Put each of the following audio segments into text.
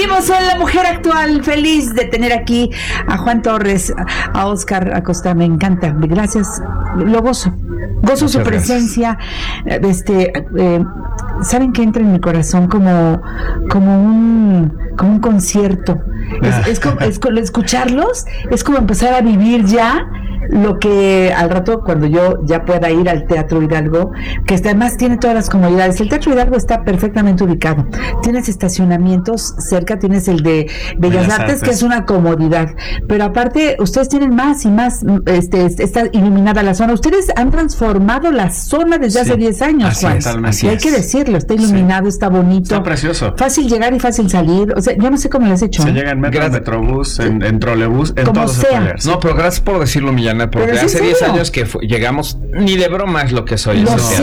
Seguimos en La Mujer Actual, feliz de tener aquí a Juan Torres, a Óscar Acosta, me encanta, gracias, lo gozo su presencia, saben que entra en mi corazón como un concierto, es como escucharlos, es como empezar a vivir ya lo que al rato cuando yo ya pueda ir al Teatro Hidalgo, que además tiene todas las comodidades. El Teatro Hidalgo está perfectamente ubicado, tienes estacionamientos cerca, tienes el de Bellas Artes, que es una comodidad, pero aparte ustedes tienen más y más, está iluminada la zona. Ustedes han transformado la zona desde hace 10 años, Juan, y hay que decirlo, está iluminado, está bonito, está precioso, fácil llegar y fácil salir, o sea, yo no sé cómo lo has hecho. Se llega en metro, metrobús, en trolebús, en como todos sea. No, pero gracias por decirlo, Millán, porque hace 10 años que llegamos, ni de broma es lo que soy.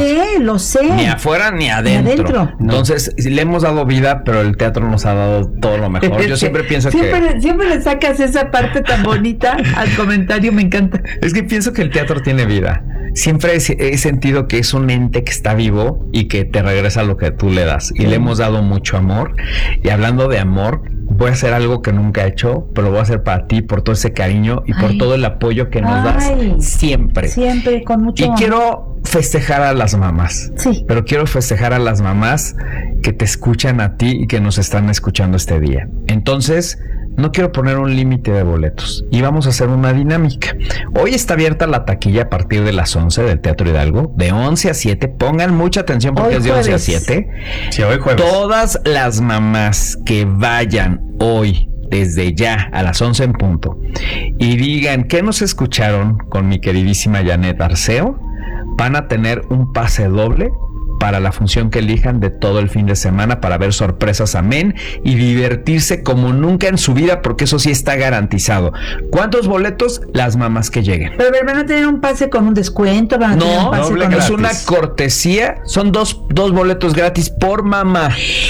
Lo sé. Ni afuera ni adentro. Entonces, le hemos dado vida, pero el teatro nos ha dado todo lo mejor. Yo siempre pienso siempre le sacas esa parte tan bonita al comentario, me encanta. Es que pienso que el teatro tiene vida. Siempre he sentido que es un ente que está vivo y que te regresa lo que tú le das. Y le hemos dado mucho amor. Y hablando de amor, voy a hacer algo que nunca he hecho, pero lo voy a hacer para ti, por todo ese cariño y por todo el apoyo que nos das siempre. Siempre, con mucho amor. Y quiero festejar a las mamás. Sí. Pero quiero festejar a las mamás que te escuchan a ti y que nos están escuchando este día. Entonces, no quiero poner un límite de boletos y vamos a hacer una dinámica. Hoy está abierta la taquilla a partir de las 11 del Teatro Hidalgo, de 11 a 7. Pongan mucha atención porque es de 11 a 7. Sí, hoy jueves. Todas las mamás que vayan hoy desde ya a las 11 en punto y digan que nos escucharon con mi queridísima Janet Arceo, van a tener un pase doble para la función que elijan de todo el fin de semana para ver Sorpresas Amén y divertirse como nunca en su vida, porque eso sí está garantizado. ¿Cuántos boletos? Las mamás que lleguen. Pero van a tener un pase con un descuento, van a tener un pase con es una cortesía, son dos boletos gratis por mamá,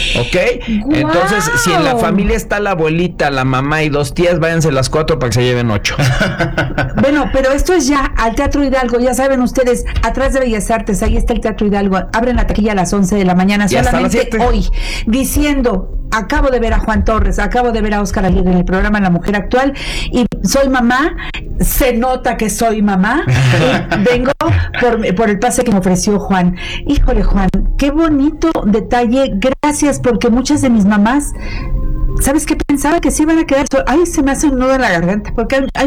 ¿ok? ¡Wow! Entonces, si en la familia está la abuelita, la mamá y 2 tías, váyanse las 4 para que se lleven 8. Bueno, pero esto es ya al Teatro Hidalgo, ya saben ustedes, atrás de Bellas Artes, ahí está el Teatro Hidalgo, abren la taquilla a las 11 de la mañana, y solamente hoy, diciendo, acabo de ver a Juan Torres, acabo de ver a Óscar Aguirre en el programa La Mujer Actual, y soy mamá, se nota que soy mamá, y vengo por el pase que me ofreció Juan. Híjole, Juan, qué bonito detalle, gracias, porque muchas de mis mamás, ¿sabes qué? Pensaba que se iban a quedar. Ay, se me hace un nudo en la garganta, porque hay